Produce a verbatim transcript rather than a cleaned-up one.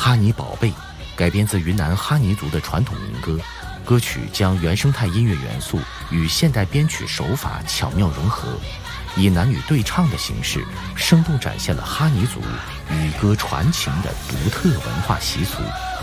哈尼宝贝》改编自云南哈尼族的传统民歌，歌曲将原生态音乐元素与现代编曲手法巧妙融合，以男女对唱的形式，生动展现了哈尼族语歌传情的独特文化习俗。